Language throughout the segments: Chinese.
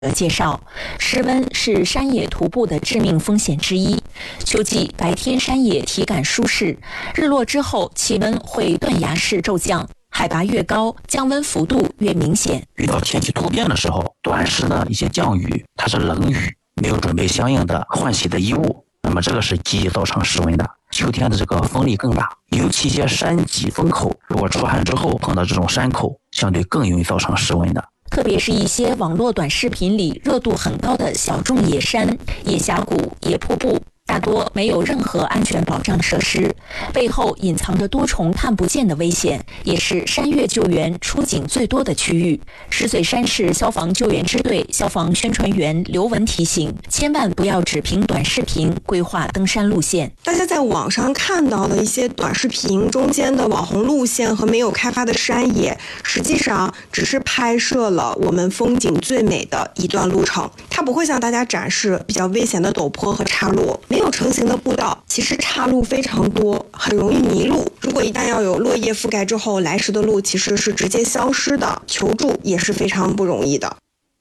介绍，湿温是山野徒步的致命风险之一。秋季白天山野体感舒适，日落之后气温会断崖式骤降，海拔越高，降温幅度越明显。 遇到天气突变的时候，短时的一些降雨，它是冷雨，没有准备相应的换洗的衣物，那么这个是极易造成失温的。秋天的这个风力更大，尤其一些山脊风口，如果出汗之后碰到这种山口，相对更容易造成失温的。 特别是一些网络短视频里热度很高的小众野山、野峡谷、野瀑布，大多没有任何安全保障设施，背后隐藏着多重看不见的危险，也是山岳救援出警最多的区域。石嘴山市消防救援支队消防宣传员刘文提醒，千万不要只凭短视频规划登山路线。 大家在网上看到的一些短视频中间的网红路线和没有开发的山野，实际上只是拍摄了我们风景最美的一段路程，它不会向大家展示比较危险的陡坡和岔路。没有成型的步道，其实岔路非常多，很容易迷路。如果一旦要有落叶覆盖之后，来时的路其实是直接消失的，求助也是非常不容易的。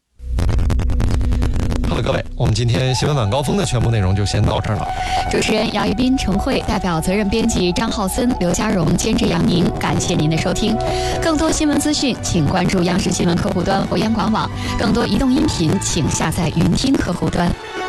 好的，各位，我们今天新闻晚高峰的全部内容就先到这儿了。 主持人姚一斌、陈慧，代表责任编辑张浩森、刘家荣，监制杨宁，感谢您的收听。更多新闻资讯，请关注央视新闻客户端或央广网；更多移动音频，请下载云听客户端。